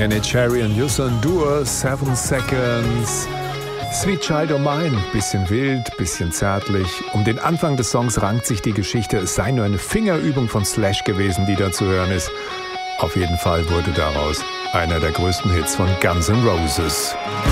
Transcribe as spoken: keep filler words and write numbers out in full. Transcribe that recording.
Neneh Cherry und Youssou N'Dour, Seven Seconds. Sweet Child O' Mine, bisschen wild, bisschen zärtlich. Um den Anfang des Songs rankt sich die Geschichte, es sei nur eine Fingerübung von Slash gewesen, die da zu hören ist. Auf jeden Fall wurde daraus einer der größten Hits von Guns N' Roses.